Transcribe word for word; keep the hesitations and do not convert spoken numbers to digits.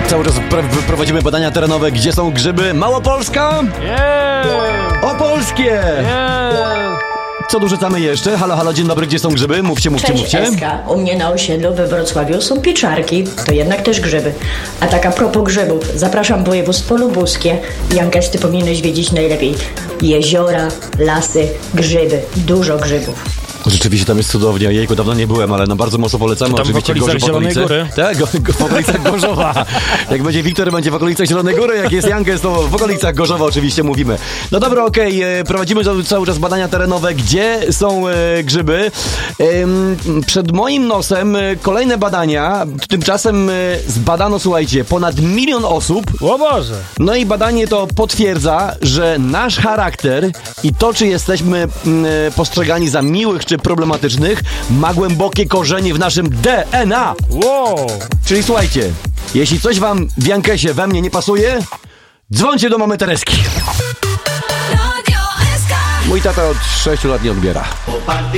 Cały czas pr- prowadzimy badania terenowe. Gdzie są grzyby? Małopolska? Yeah! Opolskie! Yeah! Co dorzucamy jeszcze? Halo, halo, dzień dobry, gdzie są grzyby? Mówcie, mówcie, Cześć, mówcie. Eska. U mnie na osiedlu we Wrocławiu są pieczarki. To jednak też grzyby. A tak a propos grzybów, zapraszam województwo lubuskie. Jankes, ty powinieneś wiedzieć najlepiej. Jeziora, lasy, grzyby. Dużo grzybów. Rzeczywiście tam jest cudownie. Jejku, dawno nie byłem, ale no bardzo mocno polecamy. Tam w Oczywiście okolicach Gorzów, Zielonej okolice. Góry. Tak, go, go, w okolicach Gorzowa. Jak będzie Wiktor, będzie w okolicach Zielonej Góry. Jak jest Jankes, to w okolicach Gorzowa oczywiście mówimy. No dobra, okej, okay. Prowadzimy cały czas badania terenowe. Gdzie są e, grzyby? E, przed moim nosem e, kolejne badania. Tymczasem e, zbadano, słuchajcie, ponad milion osób. O Boże! No i badanie to potwierdza, że nasz charakter i to, czy jesteśmy mm, postrzegani za miłych czy problematycznych, ma głębokie korzenie w naszym D N A. Wow! Czyli słuchajcie, jeśli coś wam w Jankesie we mnie nie pasuje, dzwońcie do mamy Tereski. Mój tata od sześciu lat nie odbiera.